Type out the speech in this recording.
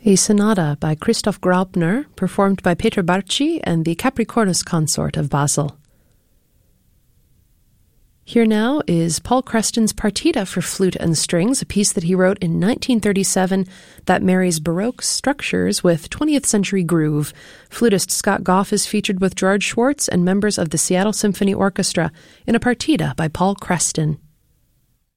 A sonata by Christoph Graupner, performed by Peter Barczi and the Capricornus Consort of Basel. Here now is Paul Creston's Partita for flute and strings, a piece that he wrote in 1937 that marries Baroque structures with 20th century groove. Flutist Scott Goff is featured with George Schwartz and members of the Seattle Symphony Orchestra in a partita by Paul Creston.